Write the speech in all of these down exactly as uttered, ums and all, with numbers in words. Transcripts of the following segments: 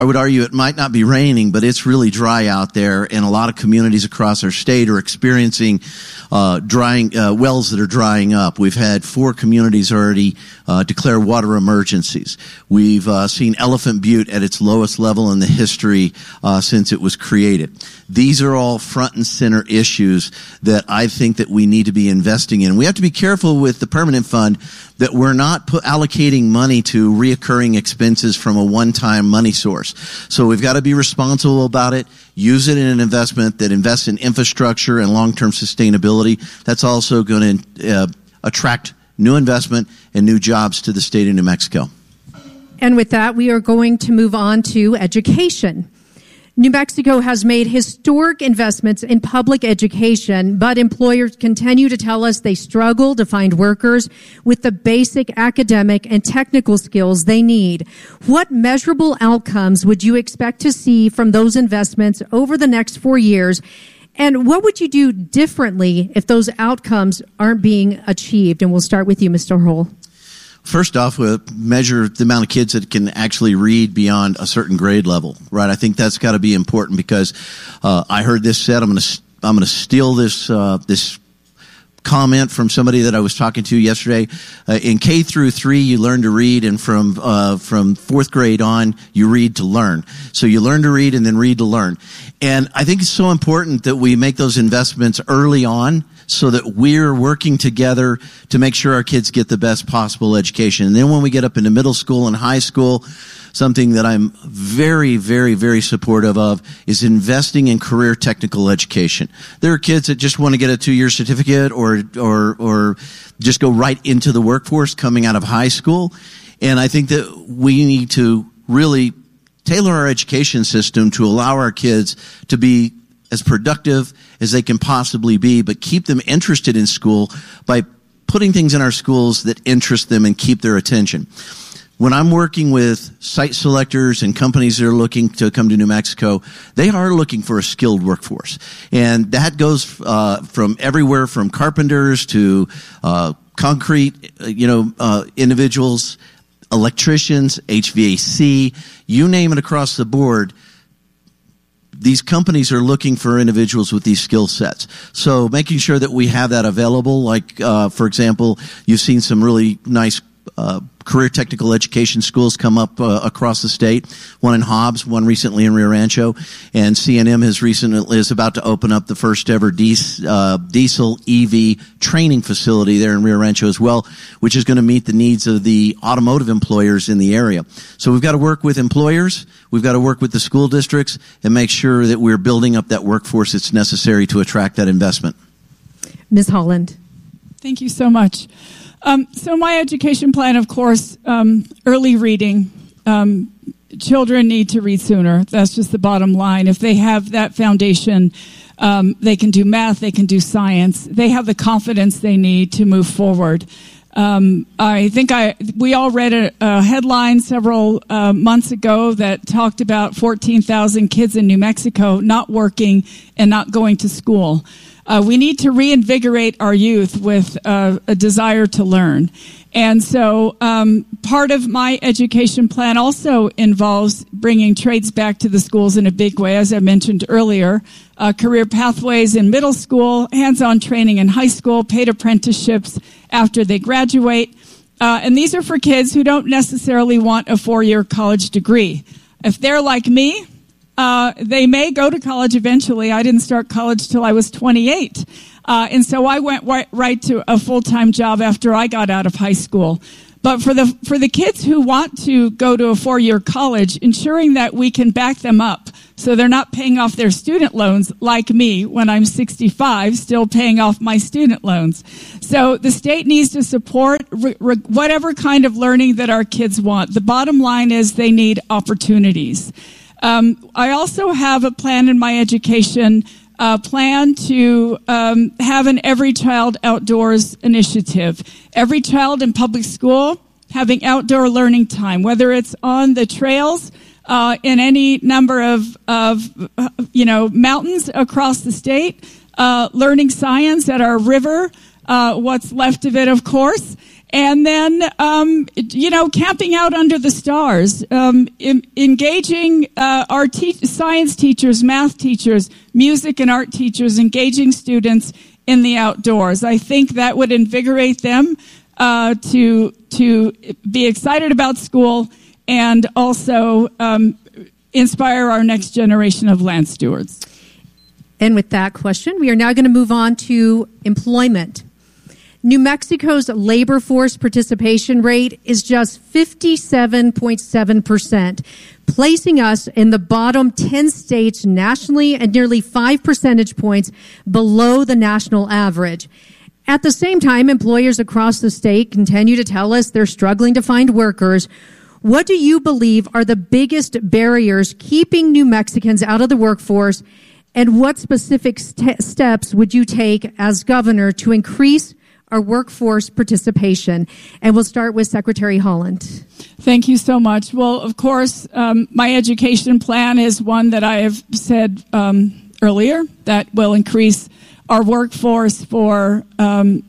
I would argue it might not be raining, but it's really dry out there, and a lot of communities across our state are experiencing uh, drying uh, wells that are drying up. We've had four communities already uh, declare water emergencies. We've uh, seen Elephant Butte at its lowest level in the history uh, since it was created. These are all front and center issues that I think that we need to be investing in. We have to be careful with the permanent fund that we're not put, allocating money to reoccurring expenses from a one-time money source. So we've got to be responsible about it, use it in an investment that invests in infrastructure and long-term sustainability. That's also going to uh, attract new investment and new jobs to the state of New Mexico. And with that, we are going to move on to education. New Mexico has made historic investments in public education, but employers continue to tell us they struggle to find workers with the basic academic and technical skills they need. What measurable outcomes would you expect to see from those investments over the next four years? And what would you do differently if those outcomes aren't being achieved? And we'll start with you, Mister Hull. First off, we'll measure the amount of kids that can actually read beyond a certain grade level, right? I think that's got to be important because uh, I heard this said. I'm going to I'm going to steal this uh, this comment from somebody that I was talking to yesterday. Uh, in K through three, you learn to read, and from uh, from fourth grade on, you read to learn. So you learn to read and then read to learn. And I think it's so important that we make those investments early on, so that we're working together to make sure our kids get the best possible education. And then when we get up into middle school and high school, something that I'm very, very, very supportive of is investing in career technical education. There are kids that just want to get a two-year certificate or, or, or just go right into the workforce coming out of high school. And I think that we need to really tailor our education system to allow our kids to be as productive as they can possibly be, but keep them interested in school by putting things in our schools that interest them and keep their attention. When I'm working with site selectors and companies that are looking to come to New Mexico, they are looking for a skilled workforce. And that goes uh, from everywhere from carpenters to uh, concrete, you know, uh, individuals, electricians, H V A C, you name it across the board. These companies are looking for individuals with these skill sets. So making sure that we have that available, like, uh, for example, you've seen some really nice uh, career technical education schools come up uh, across the state. One in Hobbs, one recently in Rio Rancho, and C N M has recently is about to open up the first ever diesel, uh, diesel E V training facility there in Rio Rancho as well, which is going to meet the needs of the automotive employers in the area. So we've got to work with employers, we've got to work with the school districts, and make sure that we're building up that workforce that's necessary to attract that investment. Miz Holland. Thank you so much. Um, so my education plan, of course, um, early reading. Um, children need to read sooner. That's just the bottom line. If they have that foundation, um, they can do math, they can do science. They have the confidence they need to move forward. Um, I think I we all read a, a headline several uh, months ago that talked about fourteen thousand kids in New Mexico not working and not going to school. Uh, we need to reinvigorate our youth with uh, a desire to learn. And so um, part of my education plan also involves bringing trades back to the schools in a big way, as I mentioned earlier. Uh, career pathways in middle school, hands-on training in high school, paid apprenticeships after they graduate. Uh, and these are for kids who don't necessarily want a four-year college degree. If they're like me, Uh, they may go to college eventually. I didn't start college till I was twenty-eight. Uh, and so I went right, right to a full-time job after I got out of high school. But for the, for the kids who want to go to a four-year college, ensuring that we can back them up so they're not paying off their student loans like me when I'm sixty-five, still paying off my student loans. So the state needs to support re- re- whatever kind of learning that our kids want. The bottom line is they need opportunities. Um, I also have a plan in my education, uh, plan to um, have an Every Child Outdoors initiative. Every child in public school having outdoor learning time, whether it's on the trails, uh, in any number of, of uh, you know, mountains across the state, uh, learning science at our river, uh, what's left of it, of course, And then, um, you know, camping out under the stars, um, in, engaging uh, our te- science teachers, math teachers, music and art teachers, engaging students in the outdoors. I think that would invigorate them uh, to to be excited about school and also um, inspire our next generation of land stewards. And with that question, we are now going to move on to employment. New Mexico's labor force participation rate is just fifty-seven point seven percent, placing us in the bottom ten states nationally and nearly five percentage points below the national average. At the same time, employers across the state continue to tell us they're struggling to find workers. What do you believe are the biggest barriers keeping New Mexicans out of the workforce, and what specific st- steps would you take as governor to increase our workforce participation? And we'll start with Secretary Haaland. Thank you so much. Well, of course, um, my education plan is one that I have said um, earlier that will increase our workforce for um,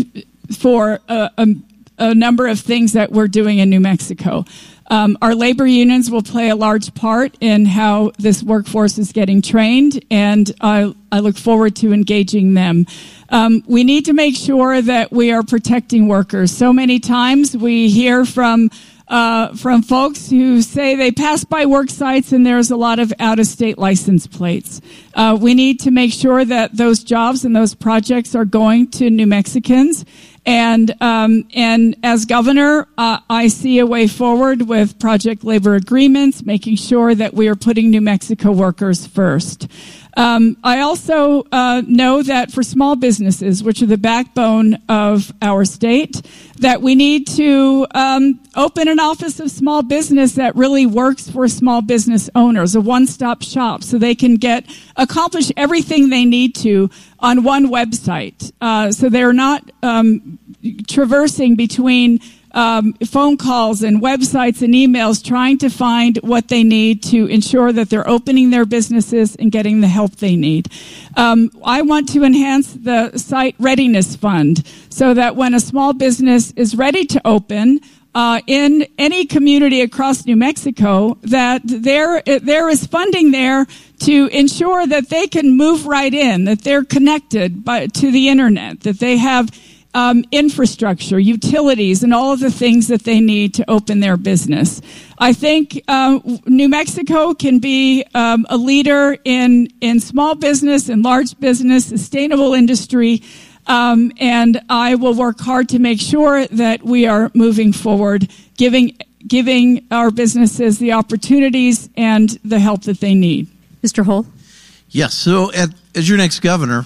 for a, a, a number of things that we're doing in New Mexico. Um, our labor unions will play a large part in how this workforce is getting trained, and I, I look forward to engaging them. Um, we need to make sure that we are protecting workers. So many times we hear from uh, from folks who say they pass by work sites and there's a lot of out-of-state license plates. Uh, we need to make sure that those jobs and those projects are going to New Mexicans. And um, and as governor, uh, I see a way forward with project labor agreements, making sure that we are putting New Mexico workers first. Um, I also uh, know that for small businesses, which are the backbone of our state, that we need to um, open an office of small business that really works for small business owners, a one-stop shop, so they can get accomplish everything they need to on one website. Uh, so they're not um, traversing between Um, phone calls and websites and emails trying to find what they need to ensure that they're opening their businesses and getting the help they need. Um, I want to enhance the site readiness fund so that when a small business is ready to open uh, in any community across New Mexico, that there there is funding there to ensure that they can move right in, that they're connected by, to the internet, that they have Um, infrastructure, utilities, and all of the things that they need to open their business. I think uh, New Mexico can be um, a leader in, in small business and large business, sustainable industry, um, and I will work hard to make sure that we are moving forward, giving giving our businesses the opportunities and the help that they need. Mister Hull? Yes, so at, as your next governor,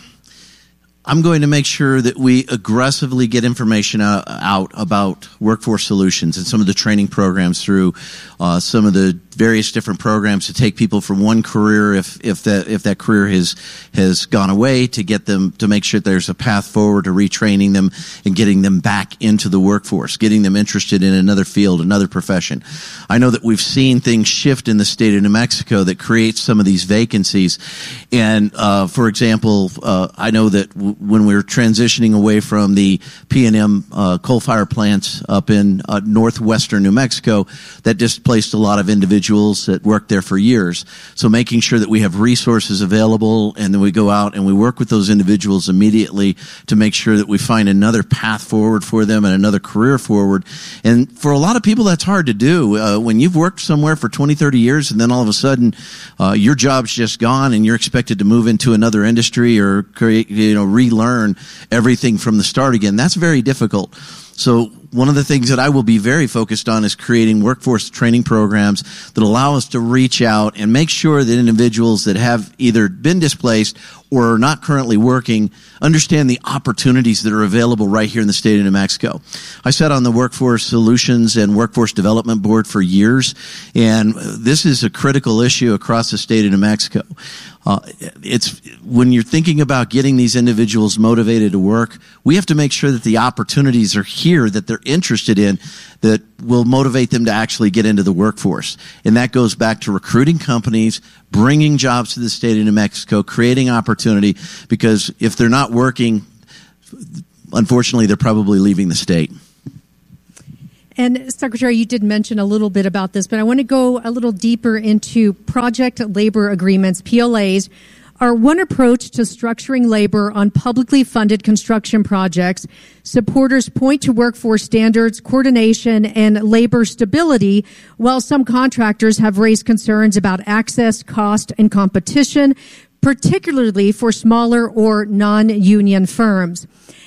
I'm going to make sure that we aggressively get information out, out about workforce solutions and some of the training programs through uh, some of the various different programs to take people from one career, if if that if that career has has gone away, to get them to make sure there's a path forward to retraining them and getting them back into the workforce, getting them interested in another field, another profession. I know that we've seen things shift in the state of New Mexico that creates some of these vacancies. And uh, for example, uh, I know that w- when we were transitioning away from the P and M uh, coal-fired plants up in uh, northwestern New Mexico, that displaced a lot of individuals that worked there for years. So making sure that we have resources available, and then we go out and we work with those individuals immediately to make sure that we find another path forward for them and another career forward. And for a lot of people, that's hard to do. Uh, when you've worked somewhere for twenty, thirty years, and then all of a sudden uh, your job's just gone and you're expected to move into another industry or create, you know, relearn everything from the start again, that's very difficult. So one of the things that I will be very focused on is creating workforce training programs that allow us to reach out and make sure that individuals that have either been displaced or are not currently working understand the opportunities that are available right here in the state of New Mexico. I sat on the Workforce Solutions and Workforce Development Board for years, and this is a critical issue across the state of New Mexico. Uh, it's when you're thinking about getting these individuals motivated to work, we have to make sure that the opportunities are here that they're interested in, that will motivate them to actually get into the workforce. And that goes back to recruiting companies, bringing jobs to the state of New Mexico, creating opportunity, because if they're not working, unfortunately, they're probably leaving the state. And Secretary, you did mention a little bit about this, but I want to go a little deeper into project labor agreements, P L As, are one approach to structuring labor on publicly funded construction projects. Supporters point to workforce standards, coordination, and labor stability, while some contractors have raised concerns about access, cost, and competition, particularly for smaller or non-union firms.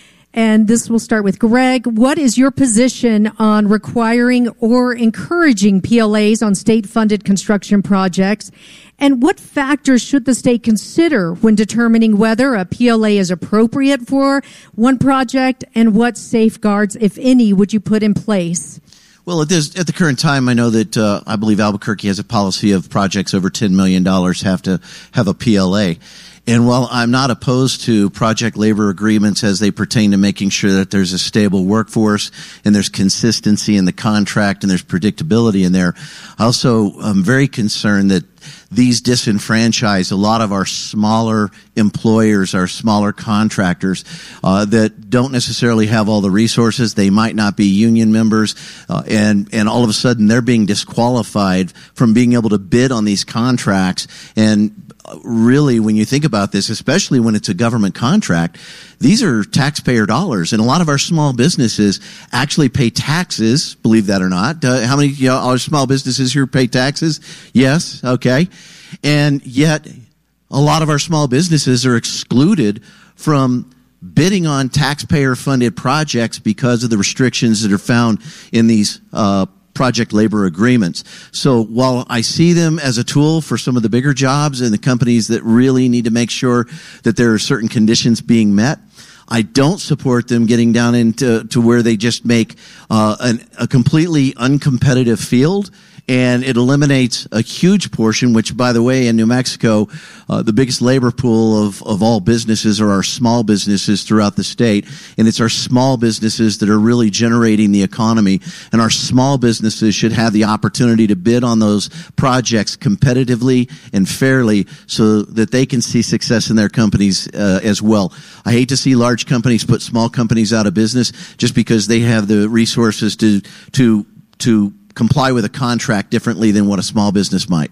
And this will start with Greg. What is your position on requiring or encouraging P L As on state-funded construction projects? And what factors should the state consider when determining whether a P L A is appropriate for one project, and what safeguards, if any, would you put in place? Well, at this, at the current time, I know that uh, I believe Albuquerque has a policy of projects over ten million dollars have to have a P L A. And while I'm not opposed to project labor agreements as they pertain to making sure that there's a stable workforce and there's consistency in the contract and there's predictability in there, I also am very concerned that these disenfranchise a lot of our smaller employers, our smaller contractors uh, that don't necessarily have all the resources. They might not be union members, uh, and and all of a sudden they're being disqualified from being able to bid on these contracts. And really, when you think about this, especially when it's a government contract, these are taxpayer dollars, and a lot of our small businesses actually pay taxes, believe that or not. Uh, how many you know, are small businesses here pay taxes? Yes, okay. And yet, a lot of our small businesses are excluded from bidding on taxpayer-funded projects because of the restrictions that are found in these uh project labor agreements. So while I see them as a tool for some of the bigger jobs and the companies that really need to make sure that there are certain conditions being met, I don't support them getting down into to where they just make uh, an, a completely uncompetitive field, and it eliminates a huge portion, which, by the way, in New Mexico, uh, the biggest labor pool of, of all businesses are our small businesses throughout the state, and it's our small businesses that are really generating the economy, and our small businesses should have the opportunity to bid on those projects competitively and fairly so that they can see success in their companies uh, as well. I hate to see large companies put small companies out of business just because they have the resources to to to comply with a contract differently than what a small business might.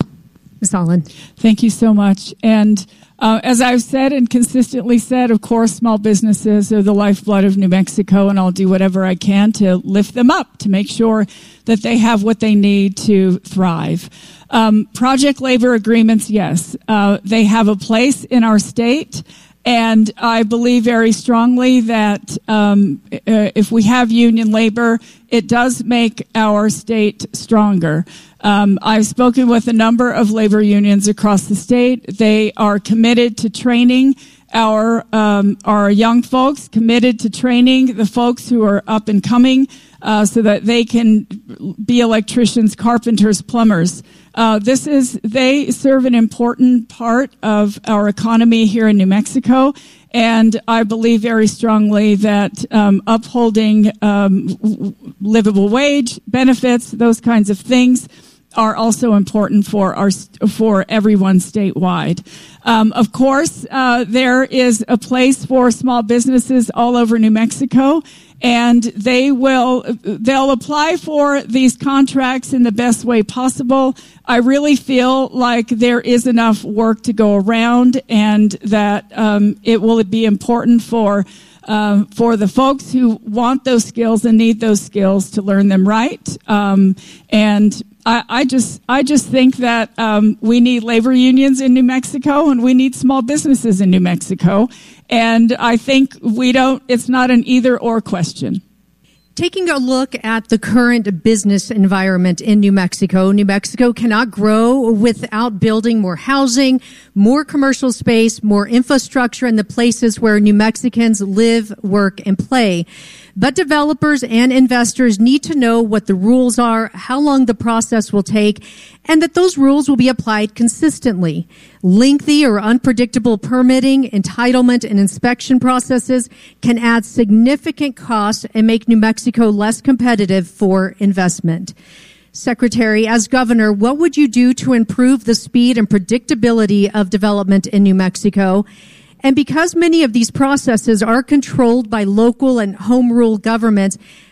Miz Holland. Thank you so much. And uh, as I've said and consistently said, of course, small businesses are the lifeblood of New Mexico, and I'll do whatever I can to lift them up, to make sure that they have what they need to thrive. Um, project labor agreements, yes, uh, they have a place in our state. And I believe very strongly that um, uh, if we have union labor, it does make our state stronger. Um, I've spoken with a number of labor unions across the state. They are committed to training our um, our young folks, committed to training the folks who are up and coming, uh, so that they can be electricians, carpenters, plumbers. Uh, this is, they serve an important part of our economy here in New Mexico, and I believe very strongly that um, upholding um, livable wage, benefits, those kinds of things are also important for our for everyone statewide. Um, of course, uh, there is a place for small businesses all over New Mexico, and they will they'll apply for these contracts in the best way possible. I really feel like there is enough work to go around, and that um, it will be important for uh, for the folks who want those skills and need those skills to learn them right. Um, and I, I just I just think that um, we need labor unions in New Mexico, and we need small businesses in New Mexico. And I think we don't, it's not an either or question. Taking a look at the current business environment in New Mexico, New Mexico cannot grow without building more housing, more commercial space, more infrastructure in the places where New Mexicans live, work, and play. But developers and investors need to know what the rules are, how long the process will take, and that those rules will be applied consistently. Lengthy or unpredictable permitting, entitlement, and inspection processes can add significant costs and make New Mexico less competitive for investment. Secretary, as governor, what would you do to improve the speed and predictability of development in New Mexico? And because many of these processes are controlled by local and home rule governments,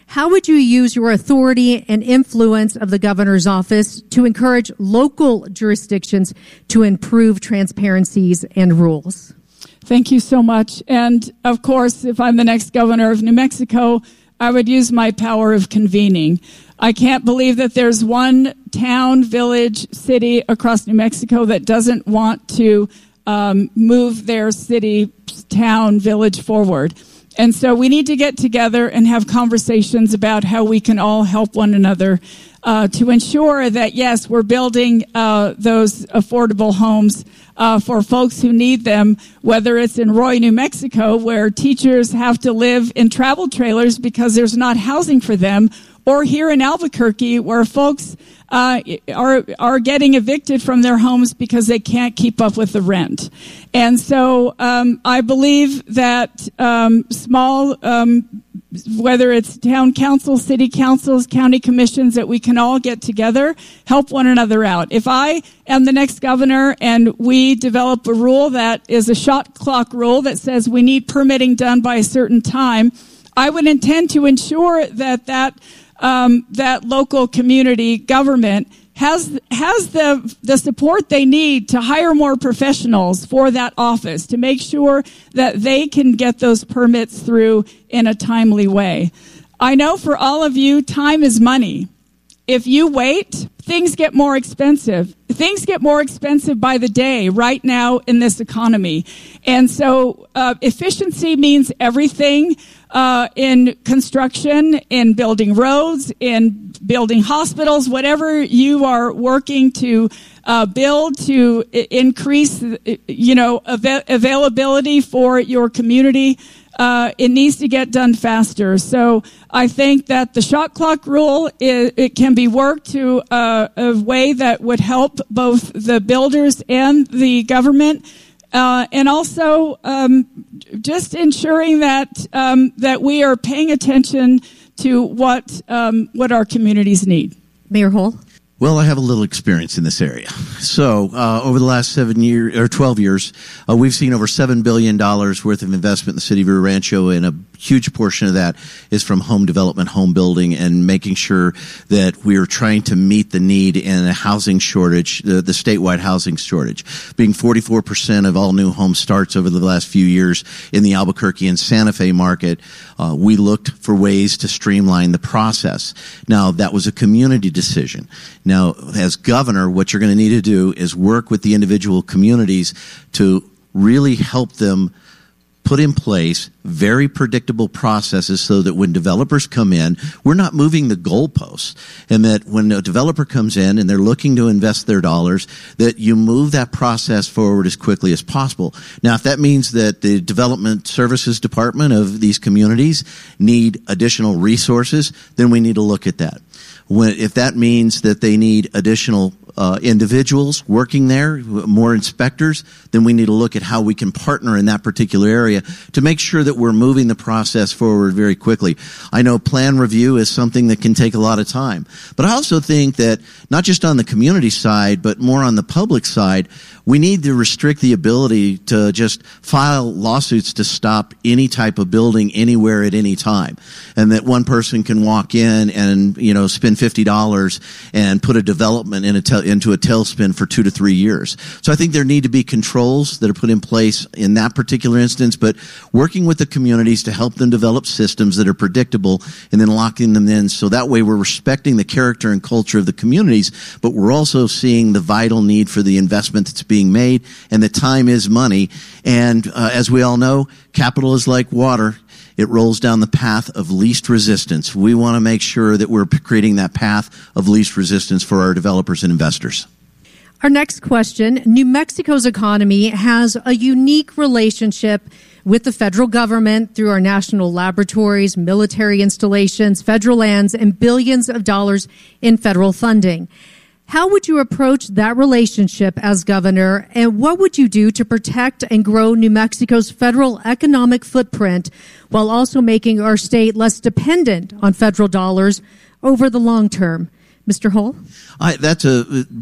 How would you use your authority and influence of the governor's office to encourage local jurisdictions to improve transparencies and rules? Thank you so much. And of course, if I'm the next governor of New Mexico, I would use my power of convening. I can't believe that there's one town, village, city across New Mexico that doesn't want to um, move their city, town, village forward. And so we need to get together and have conversations about how we can all help one another uh, to ensure that, yes, we're building uh, those affordable homes uh, for folks who need them, whether it's in Roy, New Mexico, where teachers have to live in travel trailers because there's not housing for them, or here in Albuquerque, where folks uh, are are getting evicted from their homes because they can't keep up with the rent. And so um, I believe that um, small, um, whether it's town councils, city councils, county commissions, that we can all get together, help one another out. If I am the next governor and we develop a rule that is a shot clock rule that says we need permitting done by a certain time, I would intend to ensure that that Um, that local community government has has the the support they need to hire more professionals for that office, to make sure that they can get those permits through in a timely way. I know for all of you, time is money. If you wait, things get more expensive. Things get more expensive by the day right now in this economy. And so uh, efficiency means everything uh, in construction, in building roads, in building hospitals, whatever you are working to uh, build to I- increase, you know, av- availability for your community. Uh, it needs to get done faster. So I think that the shot clock rule, is, it can be worked to uh, a way that would help both the builders and the government, uh, and also um, just ensuring that um, that we are paying attention to what um, what our communities need. Mayor Hull? Well, I have a little experience in this area. So, uh, over the last seven years, or twelve years, uh, we've seen over seven billion dollars worth of investment in the city of Rio Rancho, and a huge portion of that is from home development, home building, and making sure that we are trying to meet the need in a housing shortage, the, the statewide housing shortage. Being forty-four percent of all new home starts over the last few years in the Albuquerque and Santa Fe market, uh, we looked for ways to streamline the process. Now, that was a community decision. Now, as governor, what you're going to need to do is work with the individual communities to really help them put in place very predictable processes so that when developers come in, we're not moving the goalposts, and that when a developer comes in and they're looking to invest their dollars, that you move that process forward as quickly as possible. Now, if that means that the development services department of these communities need additional resources, then we need to look at that. When, if that means that they need additional uh, individuals working there, more inspectors, then we need to look at how we can partner in that particular area to make sure that we're moving the process forward very quickly. I know plan review is something that can take a lot of time, but I also think that not just on the community side, but more on the public side, we need to restrict the ability to just file lawsuits to stop any type of building anywhere at any time, and that one person can walk in and, you know, spend fifty dollars and put a development in a tel- into a tailspin for two to three years. So I think there need to be controls that are put in place in that particular instance, but working with the communities to help them develop systems that are predictable and then locking them in, so that way we're respecting the character and culture of the communities, but we're also seeing the vital need for the investment that's being made, and the time is money. And uh, as we all know, capital is like water. It rolls down the path of least resistance. We want to make sure that we're creating that path of least resistance for our developers and investors. Our next question: New Mexico's economy has a unique relationship with the federal government through our national laboratories, military installations, federal lands, and billions of dollars in federal funding. How would you approach that relationship as governor, and what would you do to protect and grow New Mexico's federal economic footprint while also making our state less dependent on federal dollars over the long term? Mister Hull? I, that's a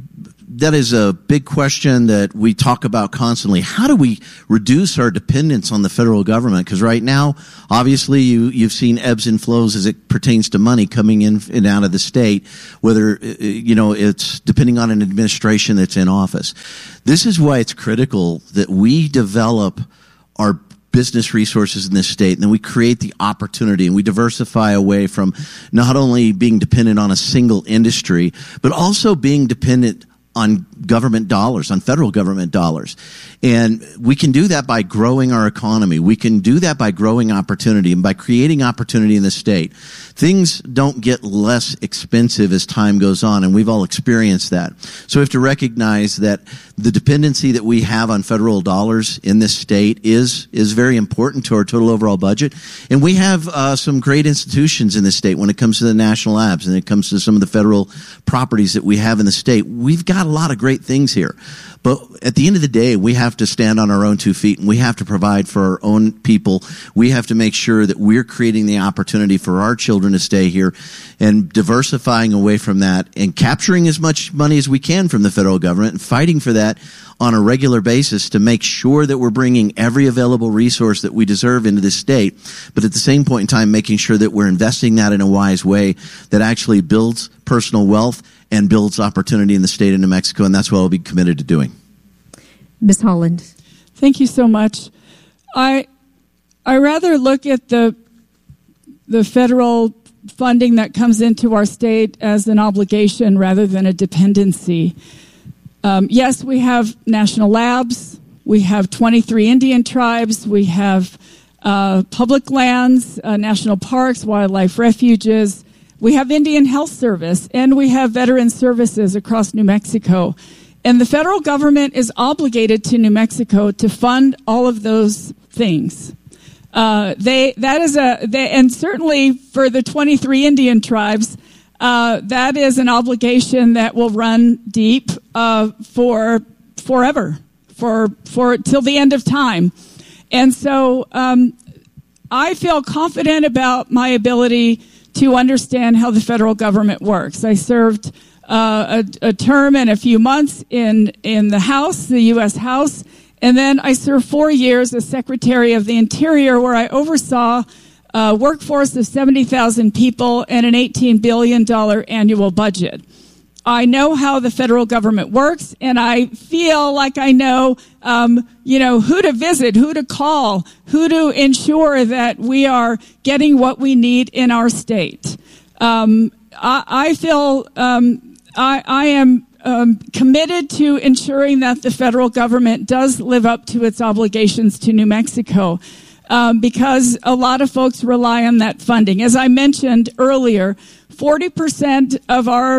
that is a big question that we talk about constantly. How do we reduce our dependence on the federal government? Because right now, obviously, you, you've seen ebbs and flows as it pertains to money coming in and out of the state, whether, you know, it's depending on an administration that's in office. This is why it's critical that we develop our business resources in this state, and then we create the opportunity and we diversify away from not only being dependent on a single industry, but also being dependent on government dollars, on federal government dollars. And we can do that by growing our economy. We can do that by growing opportunity and by creating opportunity in the state. Things don't get less expensive as time goes on, and we've all experienced that. So we have to recognize that the dependency that we have on federal dollars in this state is is very important to our total overall budget. And we have uh, some great institutions in this state when it comes to the national labs and it comes to some of the federal properties that we have in the state. We've got a lot of great things here. But at the end of the day, we have to stand on our own two feet, and we have to provide for our own people. We have to make sure that we're creating the opportunity for our children to stay here and diversifying away from that and capturing as much money as we can from the federal government and fighting for that on a regular basis to make sure that we're bringing every available resource that we deserve into this state, but at the same point in time, making sure that we're investing that in a wise way that actually builds personal wealth and builds opportunity in the state of New Mexico, and that's what I'll be committed to doing. Miz Holland. Thank you so much. I I rather look at the the federal funding that comes into our state as an obligation rather than a dependency. Um, yes, we have national labs. We have twenty-three Indian tribes. We have uh, public lands, uh, national parks, wildlife refuges. We have Indian Health Service, and we have veteran services across New Mexico. And the federal government is obligated to New Mexico to fund all of those things. Uh, they that is a they, and certainly for the twenty-three Indian tribes, uh, that is an obligation that will run deep uh, for forever, for for till the end of time. And so um, I feel confident about my ability to understand how the federal government works. I served uh, a, a term and a few months in, in the House, the U S House, and then I served four years as Secretary of the Interior, where I oversaw a workforce of seventy thousand people and an eighteen billion dollars annual budget. I know how the federal government works, and I feel like I know, um, you know, who to visit, who to call, who to ensure that we are getting what we need in our state. Um, I, I feel um, I, I am um, committed to ensuring that the federal government does live up to its obligations to New Mexico, um, because a lot of folks rely on that funding. As I mentioned earlier, forty percent of our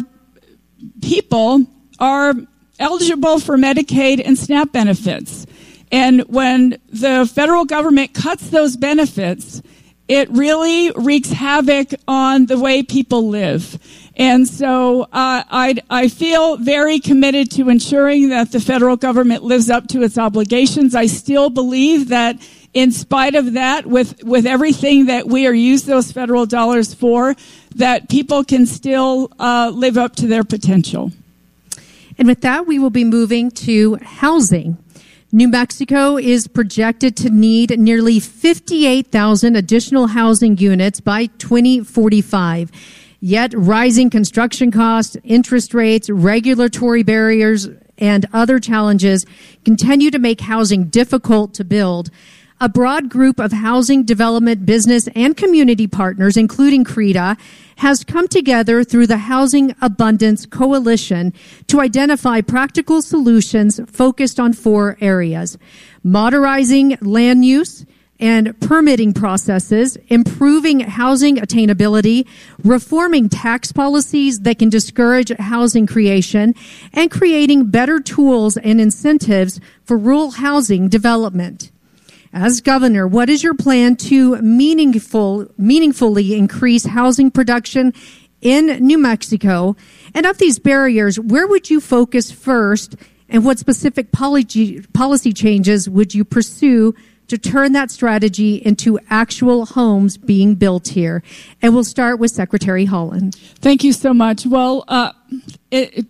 people are eligible for Medicaid and SNAP benefits. And when the federal government cuts those benefits, it really wreaks havoc on the way people live. And so uh, I, I feel very committed to ensuring that the federal government lives up to its obligations. I still believe that in spite of that, with, with everything that we are using those federal dollars for, that people can still uh, live up to their potential. And with that, we will be moving to housing. New Mexico is projected to need nearly fifty-eight thousand additional housing units by twenty forty-five. Yet rising construction costs, interest rates, regulatory barriers, and other challenges continue to make housing difficult to build. A broad group of housing development, business, and community partners, including CREDA, has come together through the Housing Abundance Coalition to identify practical solutions focused on four areas: modernizing land use and permitting processes, improving housing attainability, reforming tax policies that can discourage housing creation, and creating better tools and incentives for rural housing development. As governor, what is your plan to meaningful, meaningfully increase housing production in New Mexico? And of these barriers, where would you focus first, and what specific policy, policy changes would you pursue to turn that strategy into actual homes being built here? And we'll start with Secretary Holland. Thank you so much. Well, uh, it, it,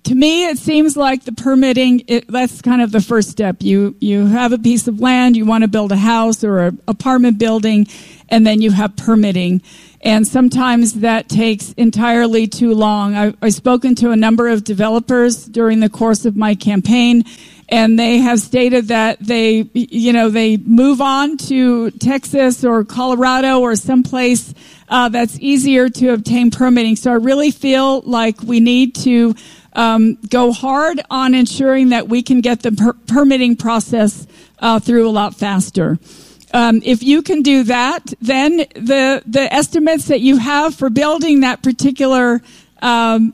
to me, it seems like the permitting, it, that's kind of the first step. You you have a piece of land, you want to build a house or an apartment building, and then you have permitting. And sometimes that takes entirely too long. I, I've spoken to a number of developers during the course of my campaign, and they have stated that they, you know, they move on to Texas or Colorado or someplace uh, that's easier to obtain permitting. So I really feel like we need to um, go hard on ensuring that we can get the per- permitting process uh, through a lot faster. Um, if you can do that, then the the estimates that you have for building that particular um,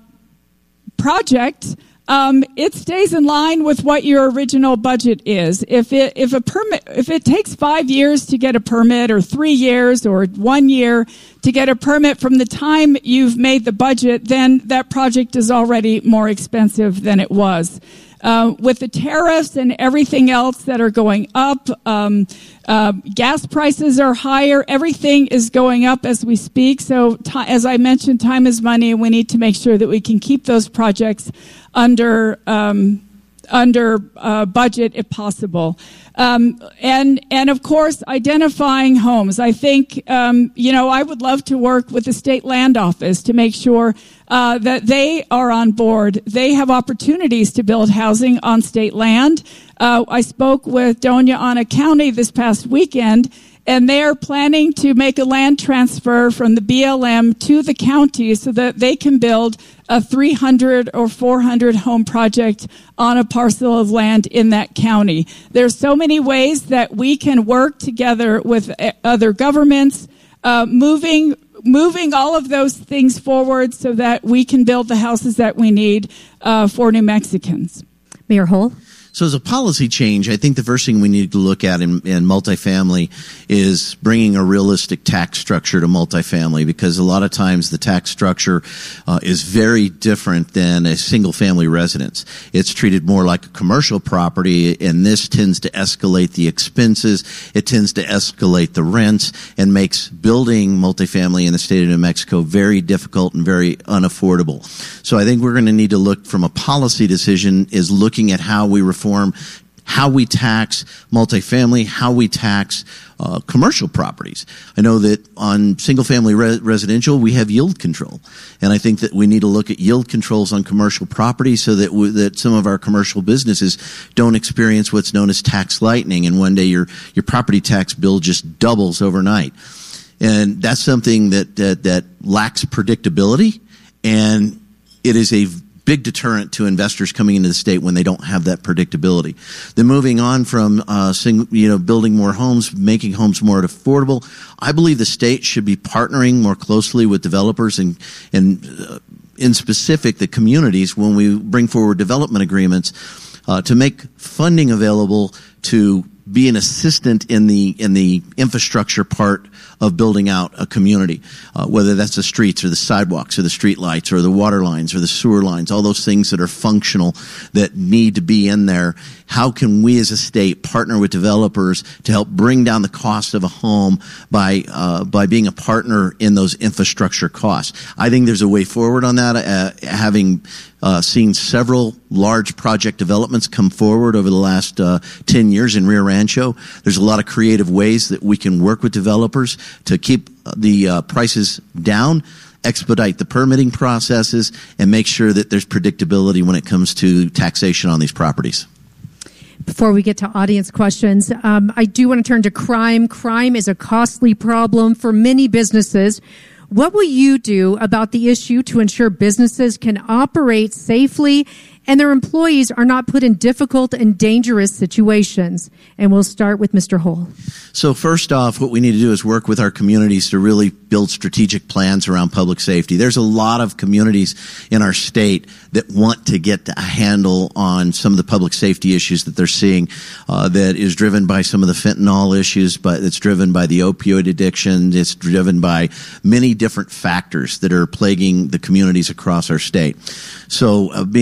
project, um, it stays in line with what your original budget is. If it if a permit if it takes five years to get a permit, or three years, or one year to get a permit from the time you've made the budget, then that project is already more expensive than it was. Uh, with the tariffs and everything else that are going up, um, uh, gas prices are higher. Everything is going up as we speak. So, t- as I mentioned, time is money, and we need to make sure that we can keep those projects under um, under uh, budget if possible. Um, and and of course, identifying homes. I think um, you know I would love to work with the state land office to make sure uh, that they are on board. They have opportunities to build housing on state land. Uh, I spoke with Doña Ana County this past weekend, and they are planning to make a land transfer from the B L M to the county so that they can build a three hundred or four hundred home project on a parcel of land in that county. There's so many ways that we can work together with other governments, uh, moving moving all of those things forward so that we can build the houses that we need uh, for New Mexicans. Mayor Hull? So as a policy change, I think the first thing we need to look at in, in multifamily is bringing a realistic tax structure to multifamily, because a lot of times the tax structure uh, is very different than a single-family residence. It's treated more like a commercial property, and this tends to escalate the expenses. It tends to escalate the rents and makes building multifamily in the state of New Mexico very difficult and very unaffordable. So I think we're going to need to look from a policy decision is looking at how we reform how we tax multifamily, how we tax uh, commercial properties. I know that on single-family re- residential, we have yield control, and I think that we need to look at yield controls on commercial property so that we, that some of our commercial businesses don't experience what's known as tax lightning, and one day your your property tax bill just doubles overnight, and that's something that that, that lacks predictability, and it is a big deterrent to investors coming into the state when they don't have that predictability. Then moving on from, uh, sing, you know, building more homes, making homes more affordable, I believe the state should be partnering more closely with developers and, and uh, in specific the communities when we bring forward development agreements uh, to make funding available to be an assistant in the in the infrastructure part of building out a community, uh, whether that's the streets or the sidewalks or the street lights or the water lines or the sewer lines, all those things that are functional that need to be in there. How can we as a state partner with developers to help bring down the cost of a home by uh, by being a partner in those infrastructure costs? I think there's a way forward on that, uh, having Uh, seen several large project developments come forward over the last uh, ten years in Rio Rancho. There's a lot of creative ways that we can work with developers to keep the uh, prices down, expedite the permitting processes, and make sure that there's predictability when it comes to taxation on these properties. Before we get to audience questions, um, I do want to turn to crime. Crime is a costly problem for many businesses. What will you do about the issue to ensure businesses can operate safely and their employees are not put in difficult and dangerous situations? And we'll start with Mister Hull. So first off, what we need to do is work with our communities to really build strategic plans around public safety. There's a lot of communities in our state that want to get a handle on some of the public safety issues that they're seeing, uh, that is driven by some of the fentanyl issues, but it's driven by the opioid addiction. It's driven by many different factors that are plaguing the communities across our state. So uh, being a, being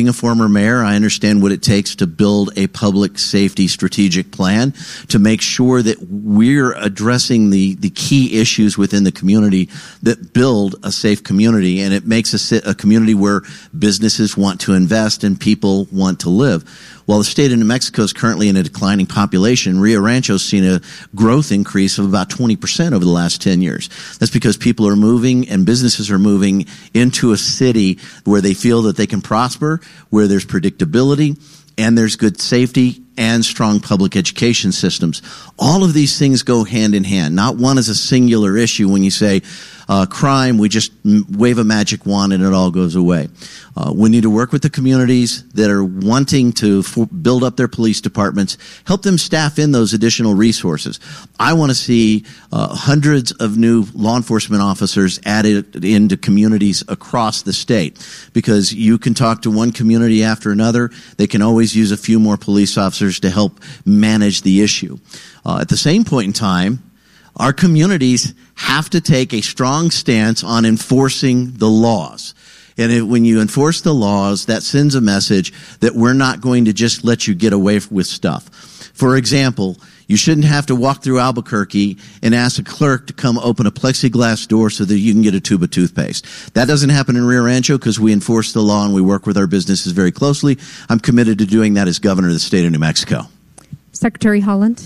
being a former mayor, I understand what it takes to build a public safety strategic plan to make sure that we're addressing the, the key issues within the community that build a safe community, and it makes a, a community where businesses want to invest and people want to live. While the state of New Mexico is currently in a declining population, Rio Rancho's seen a growth increase of about twenty percent over the last ten years. That's because people are moving and businesses are moving into a city where they feel that they can prosper, where there's predictability, and there's good safety and strong public education systems. All of these things go hand in hand. Not one is a singular issue when you say uh, crime, we just wave a magic wand and it all goes away. Uh, we need to work with the communities that are wanting to for, build up their police departments, help them staff in those additional resources. I want to see uh, hundreds of new law enforcement officers added into communities across the state, because you can talk to one community after another. They can always use a few more police officers to help manage the issue. Uh, at the same point in time, our communities have to take a strong stance on enforcing the laws. And it, when you enforce the laws, that sends a message that we're not going to just let you get away with stuff. For example, you shouldn't have to walk through Albuquerque and ask a clerk to come open a plexiglass door so that you can get a tube of toothpaste. That doesn't happen in Rio Rancho because we enforce the law and we work with our businesses very closely. I'm committed to doing that as governor of the state of New Mexico. Secretary Haaland.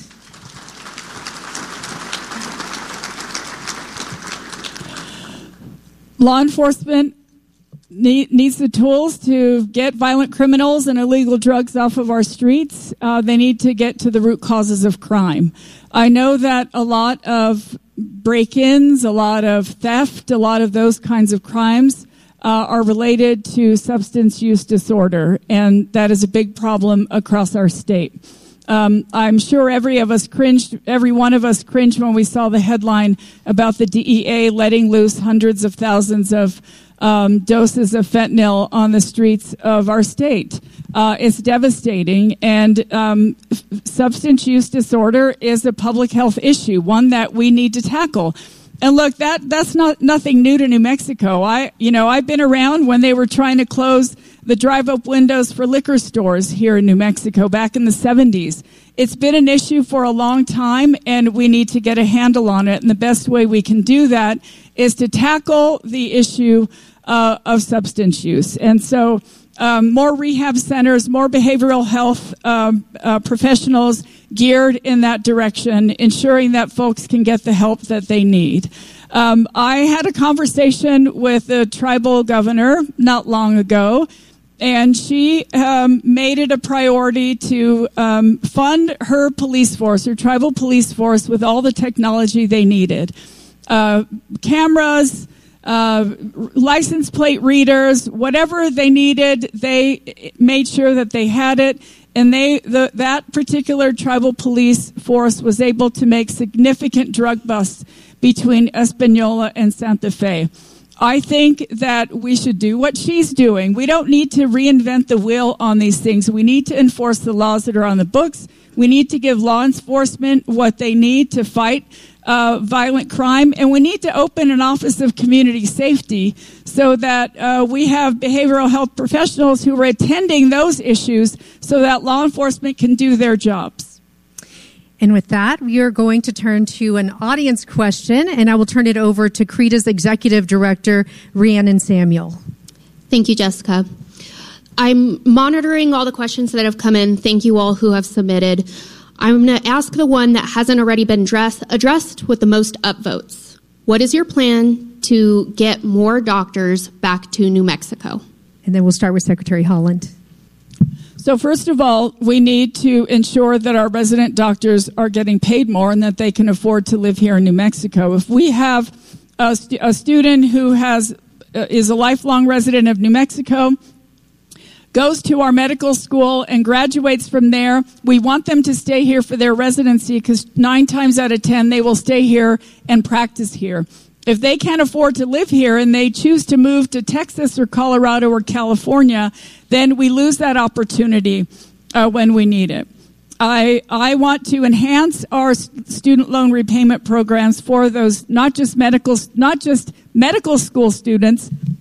Law enforcement need, needs the tools to get violent criminals and illegal drugs off of our streets. Uh, they need to get to the root causes of crime. I know that a lot of break-ins, a lot of theft, a lot of those kinds of crimes uh, are related to substance use disorder, and that is a big problem across our state. Um, I'm sure every of us cringed, every one of us cringed when we saw the headline about the D E A letting loose hundreds of thousands of um, doses of fentanyl on the streets of our state. Uh, it's devastating, and um, f- substance use disorder is a public health issue, one that we need to tackle. And look, that that's not nothing new to New Mexico. I, you know, I've been around when they were trying to close the drive-up windows for liquor stores here in New Mexico back in the seventies. It's been an issue for a long time, and we need to get a handle on it. And the best way we can do that is to tackle the issue uh, of substance use. And so um, more rehab centers, more behavioral health um, uh, professionals geared in that direction, ensuring that folks can get the help that they need. Um, I had a conversation with the tribal governor not long ago, and she um, made it a priority to um, fund her police force, her tribal police force, with all the technology they needed. Uh, cameras, uh, license plate readers, whatever they needed, they made sure that they had it. And they, the, that particular tribal police force was able to make significant drug busts between Espanola and Santa Fe. I think that we should do what she's doing. We don't need to reinvent the wheel on these things. We need to enforce the laws that are on the books. We need to give law enforcement what they need to fight uh, violent crime. And we need to open an Office of Community Safety so that uh, we have behavioral health professionals who are attending those issues so that law enforcement can do their jobs. And with that, we are going to turn to an audience question, and I will turn it over to CREDA's Executive Director, Rhiannon Samuel. Thank you, Jessica. I'm monitoring all the questions that have come in. Thank you all who have submitted. I'm going to ask the one that hasn't already been dress, addressed with the most upvotes. What is your plan to get more doctors back to New Mexico? And then we'll start with Secretary Haaland. So first of all, we need to ensure that our resident doctors are getting paid more and that they can afford to live here in New Mexico. If we have a, stu- a student who has uh, is a lifelong resident of New Mexico, goes to our medical school and graduates from there, we want them to stay here for their residency because nine times out of ten they will stay here and practice here. If they can't afford to live here and they choose to move to Texas or Colorado or California, then we lose that opportunity uh, when we need it. I I want to enhance our student loan repayment programs for those not just medical not just medical school students,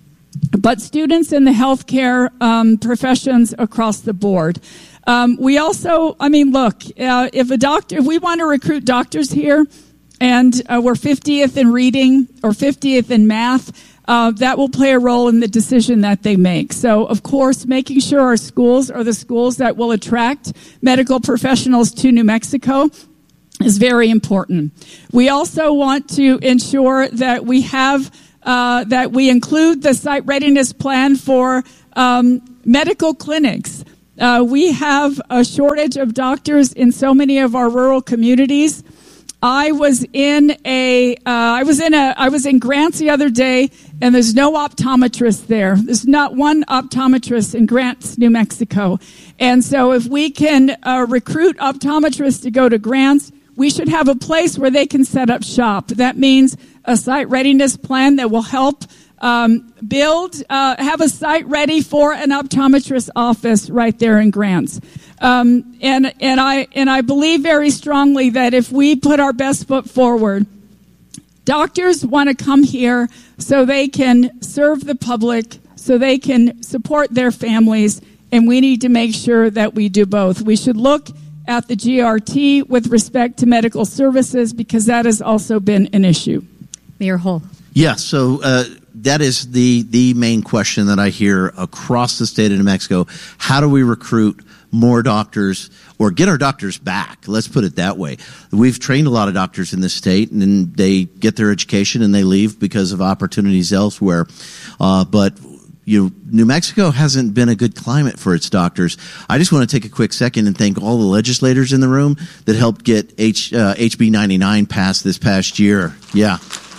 but students in the healthcare um, professions across the board. Um, we also, I mean, look, uh, if a doctor, if we want to recruit doctors here, and uh, we're fiftieth in reading or fiftieth in math, uh, that will play a role in the decision that they make. So, of course, making sure our schools are the schools that will attract medical professionals to New Mexico is very important. We also want to ensure that we have, uh, that we include the site readiness plan for um, medical clinics. Uh, we have a shortage of doctors in so many of our rural communities. I was in a, uh, I was in a, I was in Grants the other day, and there's no optometrist there. There's not one optometrist in Grants, New Mexico. And so if we can uh, recruit optometrists to go to Grants, we should have a place where they can set up shop. That means a site readiness plan that will help um, build, uh, have a site ready for an optometrist office right there in Grants. Um, and, and I, and I believe very strongly that if we put our best foot forward, doctors want to come here so they can serve the public, so they can support their families, and we need to make sure that we do both. We should look at the G R T with respect to medical services, because that has also been an issue. Mayor Hull. Yeah, so uh, that is the, the main question that I hear across the state of New Mexico. How do we recruit more doctors, or get our doctors back? Let's put it that way. We've trained a lot of doctors in this state, and then they get their education and they leave because of opportunities elsewhere. Uh, but you know, New Mexico hasn't been a good climate for its doctors. I just want to take a quick second and thank all the legislators in the room that helped get H, uh, H B ninety-nine passed this past year. Yeah.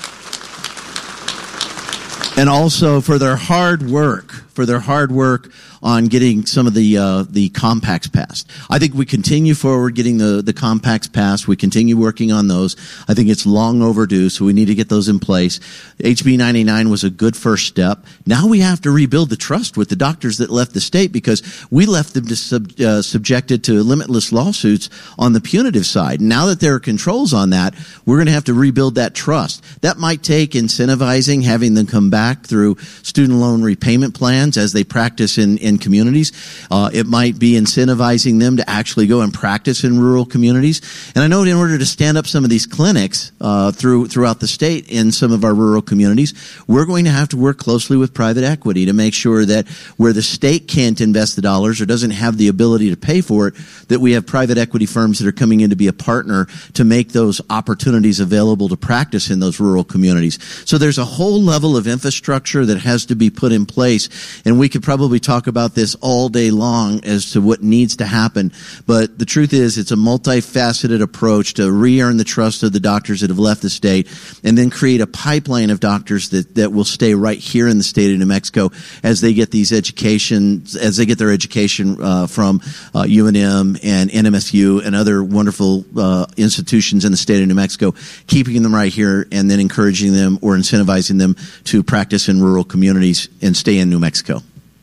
And also for their hard work, for their hard work on getting some of the uh, the compacts passed. I think we continue forward getting the, the compacts passed. We continue working on those. I think it's long overdue, so we need to get those in place. H B ninety-nine was a good first step. Now we have to rebuild the trust with the doctors that left the state, because we left them to sub, uh, subjected to limitless lawsuits on the punitive side. Now that there are controls on that, we're going to have to rebuild that trust. That might take incentivizing, having them come back through student loan repayment plans as they practice in, in communities. Uh, it might be incentivizing them to actually go and practice in rural communities. And I know in order to stand up some of these clinics uh, through throughout the state in some of our rural communities, we're going to have to work closely with private equity to make sure that where the state can't invest the dollars or doesn't have the ability to pay for it, that we have private equity firms that are coming in to be a partner to make those opportunities available to practice in those rural communities. So there's a whole level of infrastructure that has to be put in place, and we could probably talk about this all day long as to what needs to happen. But the truth is, it's a multifaceted approach to re-earn the trust of the doctors that have left the state, and then create a pipeline of doctors that, that will stay right here in the state of New Mexico as they get these education, as they get their education uh, from uh, U N M and N M S U and other wonderful uh, institutions in the state of New Mexico, keeping them right here and then encouraging them or incentivizing them to practice in rural communities and stay in New Mexico.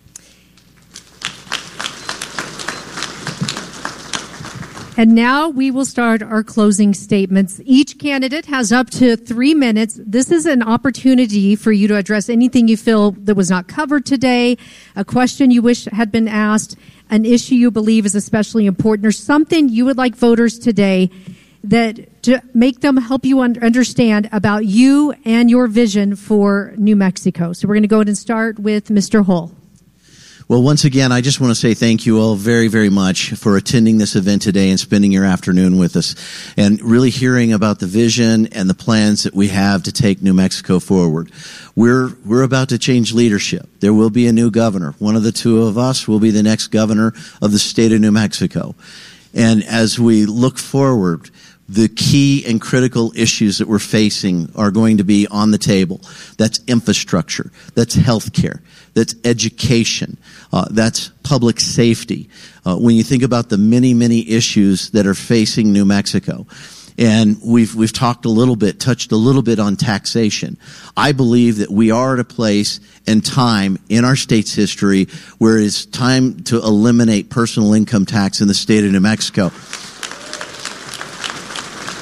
And now we will start our closing statements. Each candidate has up to three minutes. This is an opportunity for you to address anything you feel that was not covered today, a question you wish had been asked, an issue you believe is especially important, or something you would like voters today that to make them help you understand about you and your vision for New Mexico. So we're going to go ahead and start with Mister Hull. Well, once again, I just want to say thank you all very, very much for attending this event today and spending your afternoon with us and really hearing about the vision and the plans that we have to take New Mexico forward. We're, we're about to change leadership. There will be a new governor. One of the two of us will be the next governor of the state of New Mexico. And as we look forward, the key and critical issues that we're facing are going to be on the table. That's infrastructure. That's healthcare. That's education. Uh, that's public safety. Uh, when you think about the many, many issues that are facing New Mexico, and we've we've talked a little bit, touched a little bit on taxation. I believe that we are at a place and time in our state's history where it's time to eliminate personal income tax in the state of New Mexico.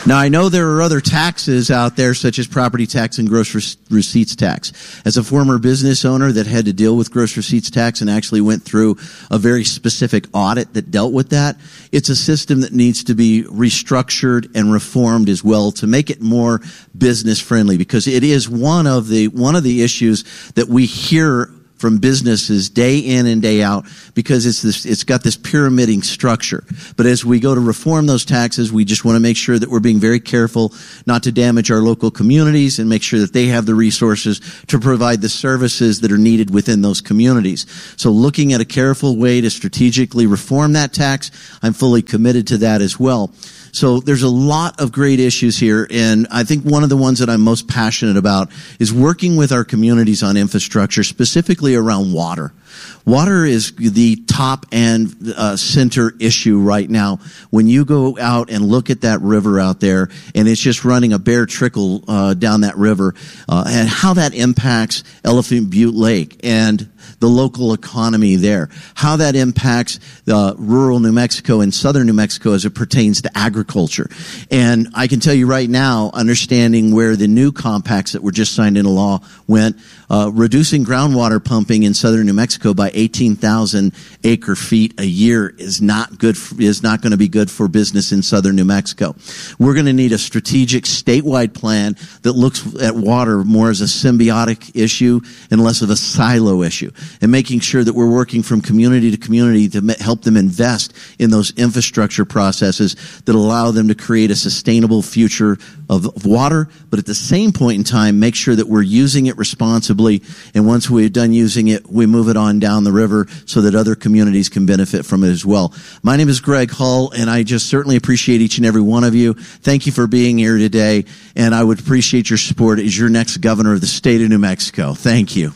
Now, I know there are other taxes out there, such as property tax and gross receipts tax. As a former business owner that had to deal with gross receipts tax and actually went through a very specific audit that dealt with that, it's a system that needs to be restructured and reformed as well to make it more business friendly, because it is one of the one of the issues that we hear from businesses day in and day out, because it's this, it's got this pyramiding structure. But as we go to reform those taxes, we just want to make sure that we're being very careful not to damage our local communities and make sure that they have the resources to provide the services that are needed within those communities. So looking at a careful way to strategically reform that tax, I'm fully committed to that as well. So there's a lot of great issues here, and I think one of the ones that I'm most passionate about is working with our communities on infrastructure, specifically around water. Water is the top and uh, center issue right now. When you go out and look at that river out there, and it's just running a bare trickle uh, down that river, uh, and how that impacts Elephant Butte Lake and the local economy there, how that impacts uh, rural New Mexico and southern New Mexico as it pertains to agriculture. And I can tell you right now, understanding where the new compacts that were just signed into law went, uh, reducing groundwater pumping in southern New Mexico by eighteen thousand acre feet a year is not good for, is not going to be good for business in southern New Mexico. We're going to need a strategic statewide plan that looks at water more as a symbiotic issue and less of a silo issue, and making sure that we're working from community to community to help them invest in those infrastructure processes that allow them to create a sustainable future of, of water, but at the same point in time, make sure that we're using it responsibly, and once we're done using it, we move it on down the river so that other communities can benefit from it as well. My name is Greg Hull, and I just certainly appreciate each and every one of you. Thank you for being here today, and I would appreciate your support as your next governor of the state of New Mexico. Thank you.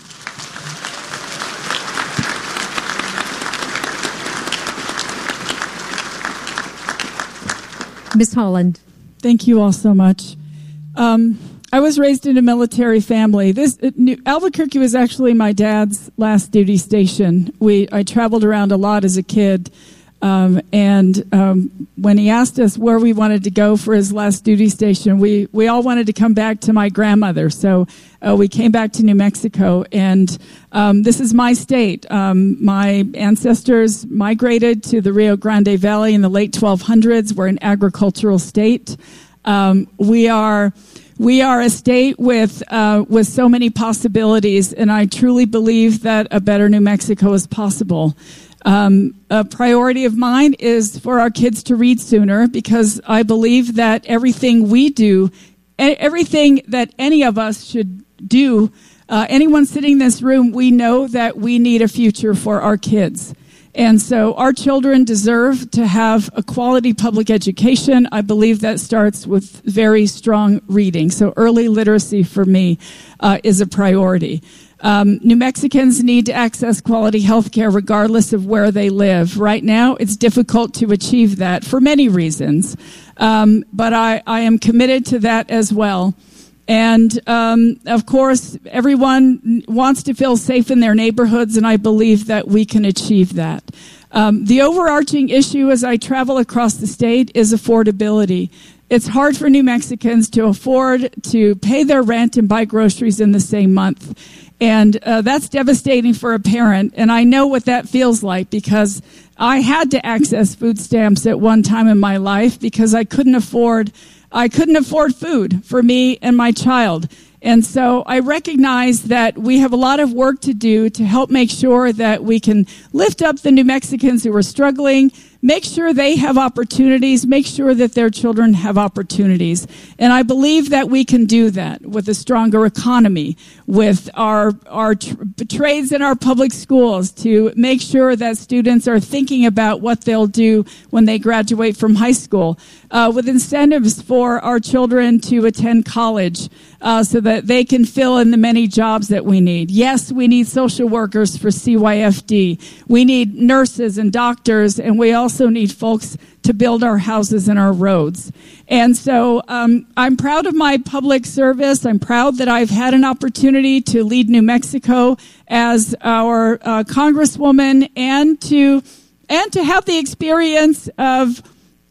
Miz Holland. Thank you all so much. Um, I was raised in a military family. This uh, New, Albuquerque was actually my dad's last duty station. We I traveled around a lot as a kid, um, and um, when he asked us where we wanted to go for his last duty station, we we all wanted to come back to my grandmother. So uh, we came back to New Mexico, and um, this is my state. Um, my ancestors migrated to the Rio Grande Valley in the late twelve hundreds. We're an agricultural state. Um, we are. We are a state with uh, with so many possibilities, and I truly believe that a better New Mexico is possible. Um, a priority of mine is for our kids to read sooner, because I believe that everything we do, everything that any of us should do, uh, anyone sitting in this room, we know that we need a future for our kids. And so our children deserve to have a quality public education. I believe that starts with very strong reading. So early literacy for me uh, is a priority. Um, New Mexicans need to access quality health care regardless of where they live. Right now, it's difficult to achieve that for many reasons. Um, but I, I am committed to that as well. And, um, of course, everyone wants to feel safe in their neighborhoods, and I believe that we can achieve that. Um, the overarching issue as I travel across the state is affordability. It's hard for New Mexicans to afford to pay their rent and buy groceries in the same month. And uh, that's devastating for a parent, and I know what that feels like, because I had to access food stamps at one time in my life because I couldn't afford I couldn't afford food for me and my child. And so I recognize that we have a lot of work to do to help make sure that we can lift up the New Mexicans who are struggling, make sure they have opportunities, make sure that their children have opportunities. And I believe that we can do that with a stronger economy, with our our tr- trades in our public schools, to make sure that students are thinking about what they'll do when they graduate from high school, uh, with incentives for our children to attend college, uh, so that they can fill in the many jobs that we need. Yes, we need social workers for C Y F D. We need nurses and doctors, and we also need folks to build our houses and our roads. And so um, I'm proud of my public service. I'm proud that I've had an opportunity to lead New Mexico as our uh, congresswoman, and to and to have the experience of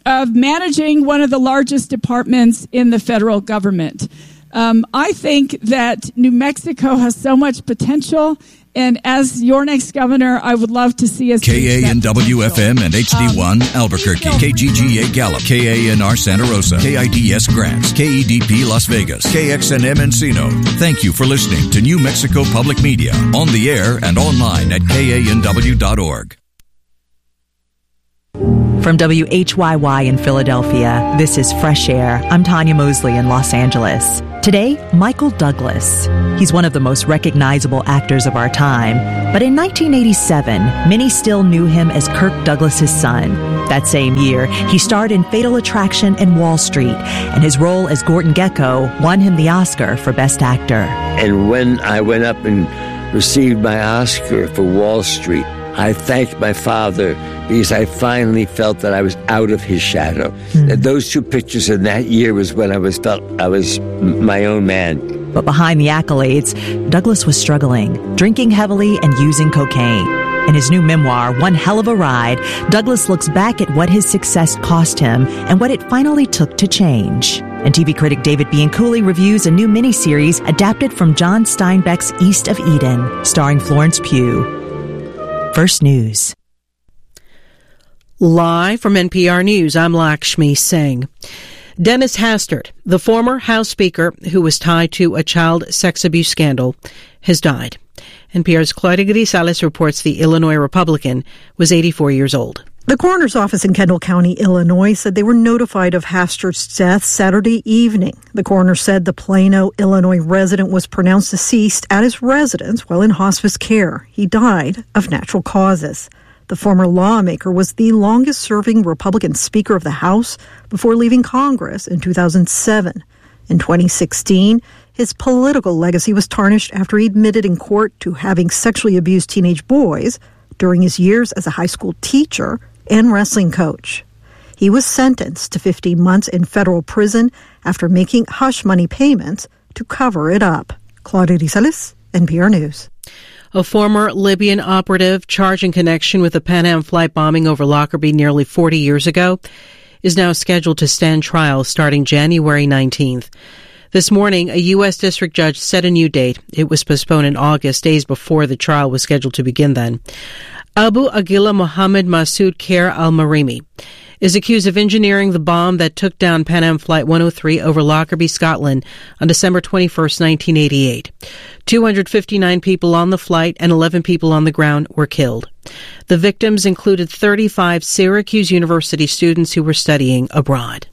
of managing one of the largest departments in the federal government. Um, I think that New Mexico has so much potential, and as your next governor, I would love to see us K A N W F M and H D one um, Albuquerque, K G G A Gallup, K A N R Santa Rosa, K I D S Grants, K E D P Las Vegas, K X N M Encino. Thank you for listening to New Mexico Public Media, on the air and online at K A N W dot org. From W H Y Y in Philadelphia, this is Fresh Air. I'm Tanya Mosley in Los Angeles. Today, Michael Douglas. He's one of the most recognizable actors of our time. But in nineteen eighty-seven, many still knew him as Kirk Douglas's son. That same year, he starred in Fatal Attraction and Wall Street, and his role as Gordon Gekko won him the Oscar for Best Actor. And when I went up and received my Oscar for Wall Street, I thanked my father because I finally felt that I was out of his shadow. Mm. And those two pictures in that year was when I was felt I was my own man. But behind the accolades, Douglas was struggling, drinking heavily and using cocaine. In his new memoir, One Hell of a Ride, Douglas looks back at what his success cost him and what it finally took to change. And T V critic David Bianculli reviews a new miniseries adapted from John Steinbeck's East of Eden, starring Florence Pugh. First News. Live from N P R News, I'm Lakshmi Singh. Dennis Hastert, the former House Speaker who was tied to a child sex abuse scandal, has died. N P R's Claudia Grisales reports the Illinois Republican was eighty-four years old. The coroner's office in Kendall County, Illinois, said they were notified of Hastert's death Saturday evening. The coroner said the Plano, Illinois resident was pronounced deceased at his residence while in hospice care. He died of natural causes. The former lawmaker was the longest-serving Republican Speaker of the House before leaving Congress in two thousand seven. In twenty sixteen, his political legacy was tarnished after he admitted in court to having sexually abused teenage boys during his years as a high school teacher and wrestling coach. He was sentenced to fifteen months in federal prison after making hush money payments to cover it up. Claudia Grisales, N P R News. A former Libyan operative charged in connection with the Pan Am flight bombing over Lockerbie nearly forty years ago is now scheduled to stand trial starting January nineteenth. This morning, a U S district judge set a new date. It was postponed in August, days before the trial was scheduled to begin then. Abu Aguila Mohammed Masoud Khair al-Marimi is accused of engineering the bomb that took down Pan Am Flight one oh three over Lockerbie, Scotland on December twenty-first, nineteen eighty-eight. two hundred fifty-nine people on the flight and eleven people on the ground were killed. The victims included thirty-five Syracuse University students who were studying abroad.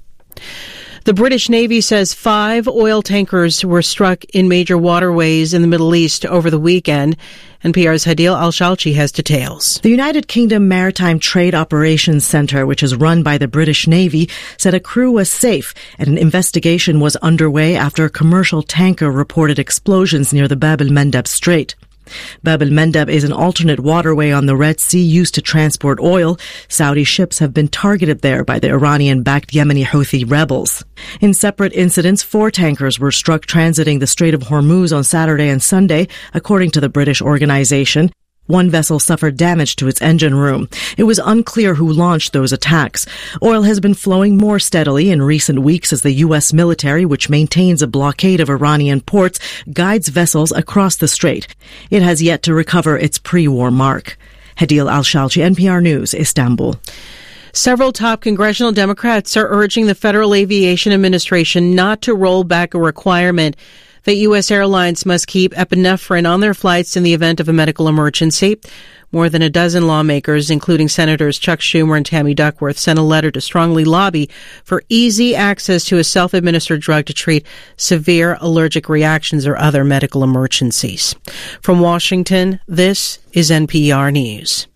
The British Navy says five oil tankers were struck in major waterways in the Middle East over the weekend. N P R's Hadil Al-Shalchi has details. The United Kingdom Maritime Trade Operations Centre, which is run by the British Navy, said a crew was safe and an investigation was underway after a commercial tanker reported explosions near the Bab el-Mandeb Strait. Bab el-Mandeb is an alternate waterway on the Red Sea used to transport oil. Saudi ships have been targeted there by the Iranian-backed Yemeni Houthi rebels. In separate incidents, four tankers were struck transiting the Strait of Hormuz on Saturday and Sunday, according to the British organization. One vessel suffered damage to its engine room. It was unclear who launched those attacks. Oil has been flowing more steadily in recent weeks as the U S military, which maintains a blockade of Iranian ports, guides vessels across the strait. It has yet to recover its pre-war mark. Hadil Al-Shalchi, N P R News, Istanbul. Several top congressional Democrats are urging the Federal Aviation Administration not to roll back a requirement that U S airlines must keep epinephrine on their flights in the event of a medical emergency. More than a dozen lawmakers, including Senators Chuck Schumer and Tammy Duckworth, sent a letter to strongly lobby for easy access to a self-administered drug to treat severe allergic reactions or other medical emergencies. From Washington, this is N P R News.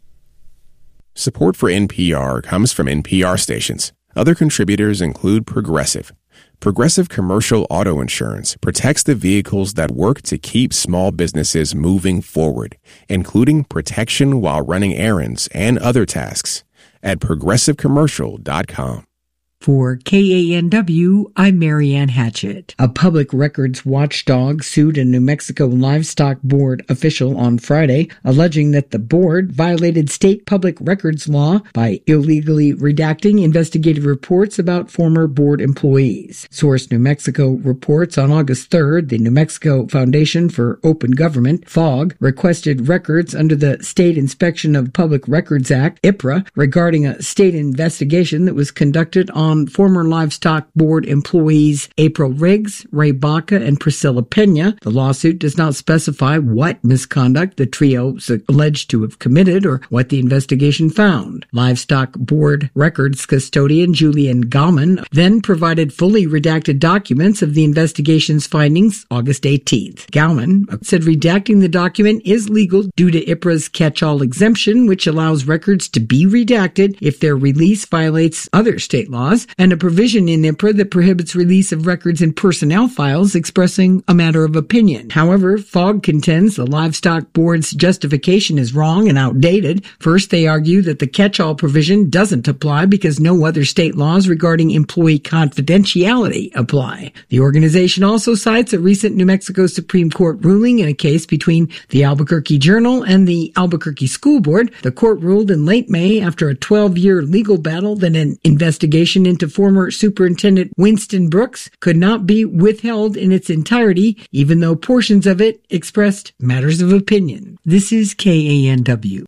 Support for N P R comes from N P R stations. Other contributors include Progressive. Progressive Commercial Auto Insurance protects the vehicles that work to keep small businesses moving forward, including protection while running errands and other tasks at progressive commercial dot com. For K A N W, I'm Marianne Hatchett. A public records watchdog sued a New Mexico Livestock Board official on Friday, alleging that the board violated state public records law by illegally redacting investigative reports about former board employees. Source New Mexico reports on August third, the New Mexico Foundation for Open Government, F O G, requested records under the State Inspection of Public Records Act, I P R A, regarding a state investigation that was conducted on on former Livestock Board employees April Riggs, Ray Baca, and Priscilla Pena. The lawsuit does not specify what misconduct the trio is alleged to have committed or what the investigation found. Livestock Board records custodian Julian Gauman then provided fully redacted documents of the investigation's findings August eighteenth. Gauman said redacting the document is legal due to I P R A's catch-all exemption, which allows records to be redacted if their release violates other state laws, and a provision in I P R A that prohibits release of records in personnel files expressing a matter of opinion. However, F O G contends the Livestock Board's justification is wrong and outdated. First, they argue that the catch-all provision doesn't apply because no other state laws regarding employee confidentiality apply. The organization also cites a recent New Mexico Supreme Court ruling in a case between the Albuquerque Journal and the Albuquerque School Board. The court ruled in late May after a twelve-year legal battle that an investigation into former Superintendent Winston Brooks could not be withheld in its entirety, even though portions of it expressed matters of opinion. This is K A N W.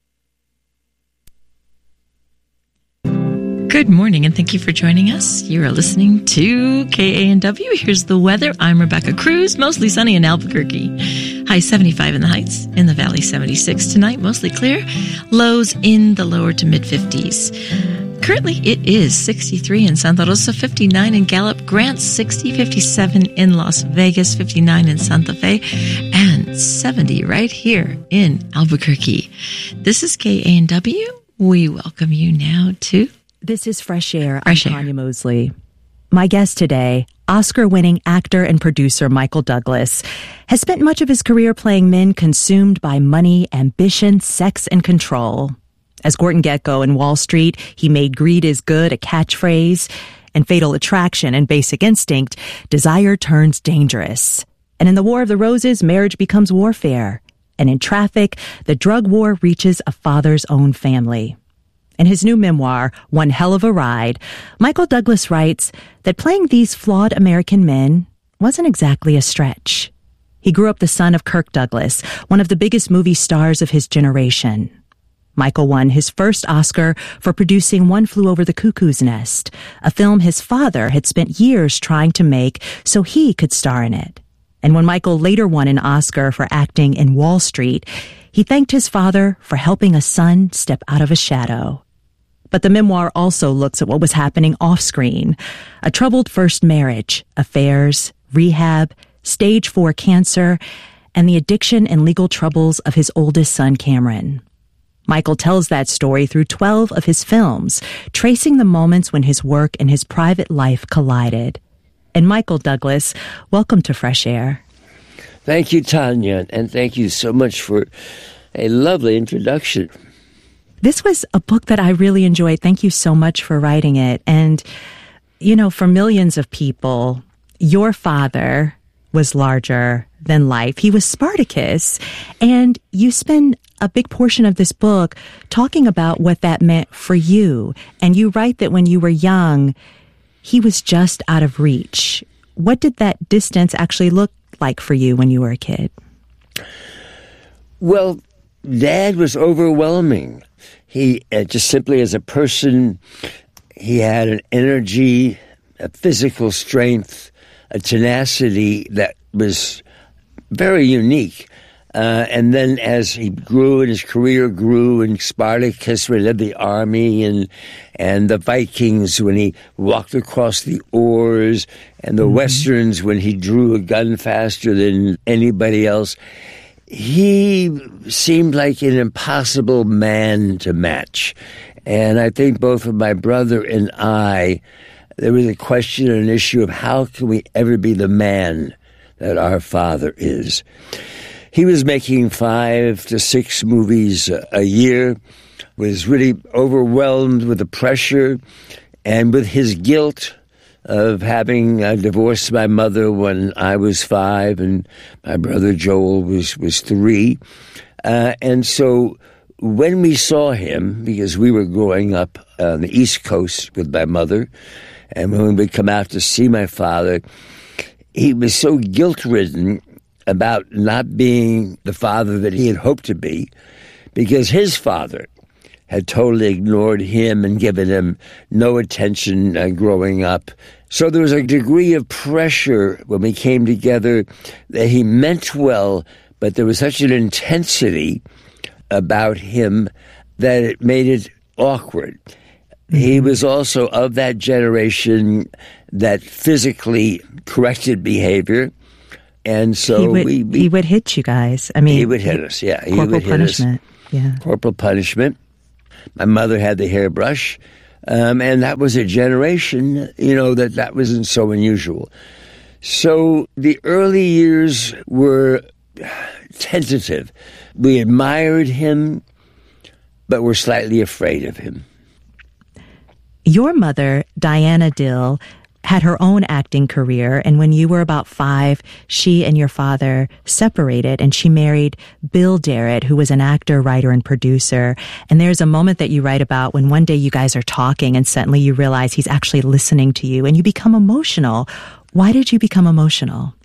Good morning, and thank you for joining us. You are listening to K A N W. Here's the weather. I'm Rebecca Cruz. Mostly sunny in Albuquerque. High seventy-five in the Heights. In the Valley, seventy-six tonight. Mostly clear. Lows in the lower to mid-fifties. Currently, it is sixty-three in Santa Rosa, fifty-nine in Gallup, Grant, sixty, fifty-seven in Las Vegas, fifty-nine in Santa Fe, and seventy right here in Albuquerque. This is K A N W. We welcome you now to This is Fresh Air. Fresh I'm Air. Tanya Mosley. My guest today, Oscar-winning actor and producer Michael Douglas, has spent much of his career playing men consumed by money, ambition, sex, and control. As Gordon Gekko in Wall Street, he made greed is good a catchphrase, and Fatal Attraction and Basic Instinct, desire turns dangerous. And in The War of the Roses, marriage becomes warfare. And in Traffic, the drug war reaches a father's own family. In his new memoir, One Hell of a Ride, Michael Douglas writes that playing these flawed American men wasn't exactly a stretch. He grew up the son of Kirk Douglas, one of the biggest movie stars of his generation. Michael won his first Oscar for producing One Flew Over the Cuckoo's Nest, a film his father had spent years trying to make so he could star in it. And when Michael later won an Oscar for acting in Wall Street, he thanked his father for helping a son step out of a shadow. But the memoir also looks at what was happening off-screen. A troubled first marriage, affairs, rehab, stage four cancer, and the addiction and legal troubles of his oldest son, Cameron. Michael tells that story through twelve of his films, tracing the moments when his work and his private life collided. And Michael Douglas, welcome to Fresh Air. Thank you, Tanya, and thank you so much for a lovely introduction. This was a book that I really enjoyed. Thank you so much for writing it. And, you know, for millions of people, your father was larger than life. He was Spartacus. And you spend a big portion of this book talking about what that meant for you. And you write that when you were young, he was just out of reach. What did that distance actually look like for you when you were a kid? Well, Dad was overwhelming. He, uh, just simply as a person, he had an energy, a physical strength, a tenacity that was very unique. Uh, and then as he grew and his career grew, and Spartacus when he led the army, and and the Vikings when he walked across the oars, and the mm-hmm. Westerns when he drew a gun faster than anybody else, he seemed like an impossible man to match. And I think both of my brother and I, there was a question and an issue of how can we ever be the man that our father is. He was making five to six movies a, a year, was really overwhelmed with the pressure, And with his guilt of having uh, divorced my mother when I was five and my brother Joel was, was three. Uh, and so when we saw him, because we were growing up on the East Coast with my mother, and when we would come out to see my father, he was so guilt-ridden about not being the father that he had hoped to be, because his father had totally ignored him and given him no attention uh, growing up. So there was a degree of pressure when we came together that he meant well, but there was such an intensity about him that it made it awkward. Mm-hmm. He was also of that generation that physically corrected behavior. And so he would, we, we he would hit you guys. I mean, he would hit us. Yeah, he corporal would hit punishment. us. Yeah, corporal punishment. My mother had the hairbrush, um, and that was a generation, you know, that that wasn't so unusual. So the early years were tentative. We admired him, but were slightly afraid of him. Your mother, Diana Dill, had her own acting career, and when you were about five, she and your father separated, and she married Bill Darrett, who was an actor, writer, and producer. And there's a moment that you write about when one day you guys are talking, and suddenly you realize he's actually listening to you, and you become emotional. Why did you become emotional?